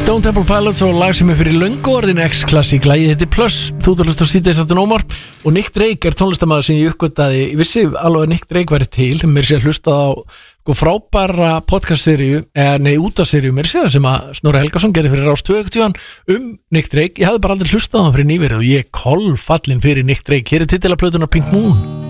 Stone Temple Pilots og lag sem fyrir löngu orðin X-klassík. Lagið heitir Plus. Þú ert að hlusta á síðdeis aftur Ómar. Og Nick Drake tónlistarmaður sem ég uppgötaði. Ég vissi alveg að Nick Drake væri til. Mér sé að hlusta á frábæra podcast-seríu, útvarpsseríu mér sé sem að Snorri Helgason gerði fyrir Rás 2 Nick Drake. Ég hafði bara aldrei hlustað á hann fyrir nýverið og ég er kolfallinn fyrir Nick Drake. Hér er titilaplötunar Pink Moon.